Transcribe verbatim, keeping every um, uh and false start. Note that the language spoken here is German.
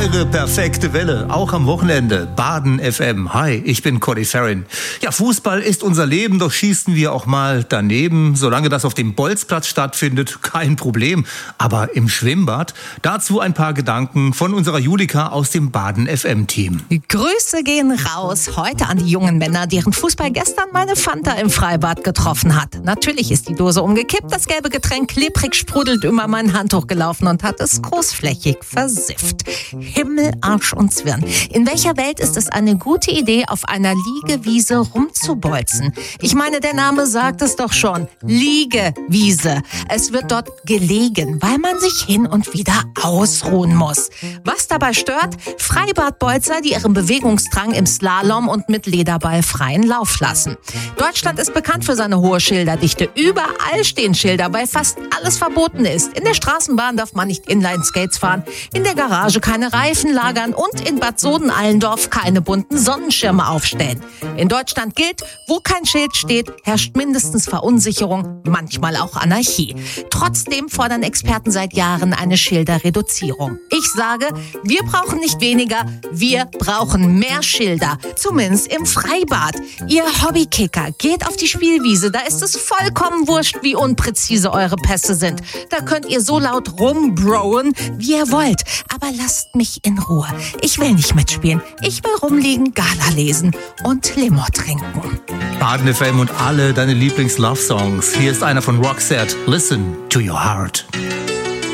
Eure perfekte Welle, auch am Wochenende. Baden F M. Hi, ich bin Conny Ferrin. Ja, Fußball ist unser Leben, doch schießen wir auch mal daneben. Solange das auf dem Bolzplatz stattfindet, kein Problem. Aber im Schwimmbad, dazu ein paar Gedanken von unserer Julika aus dem Baden F M-Team. Grüße gehen raus heute an die jungen Männer, deren Fußball gestern meine Fanta im Freibad getroffen hat. Natürlich ist die Dose umgekippt, das gelbe Getränk klebrig sprudelt über mein Handtuch gelaufen und hat es großflächig versifft. Himmel, Arsch und Zwirn. In welcher Welt ist es eine gute Idee, auf einer Liegewiese rumzubolzen? Ich meine, der Name sagt es doch schon. Liegewiese. Es wird dort gelegen, weil man sich hin und wieder ausruhen muss. Was dabei stört? Freibadbolzer, die ihren Bewegungsdrang im Slalom und mit Lederball freien Lauf lassen. Deutschland ist bekannt für seine hohe Schilderdichte. Überall stehen Schilder, weil fast alles verboten ist. In der Straßenbahn darf man nicht Inline-Skates fahren, in der Garage keine Reifen lagern und in Bad Soden-Allendorf keine bunten Sonnenschirme aufstellen. In Deutschland gilt, wo kein Schild steht, herrscht mindestens Verunsicherung, manchmal auch Anarchie. Trotzdem fordern Experten seit Jahren eine Schilderreduzierung. Ich sage, wir brauchen nicht weniger, wir brauchen mehr Schilder. Zumindest im Freibad. Ihr Hobbykicker, geht auf die Spielwiese, da ist es vollkommen wurscht, wie unpräzise eure Pässe sind. Da könnt ihr so laut rumbrowen, wie ihr wollt. Aber lasst mich in Ruhe. Ich will nicht mitspielen. Ich will rumliegen, Gala lesen und Limo trinken. Baden F M und alle deine Lieblings-Love-Songs. Hier ist einer von Roxette. Listen to your heart.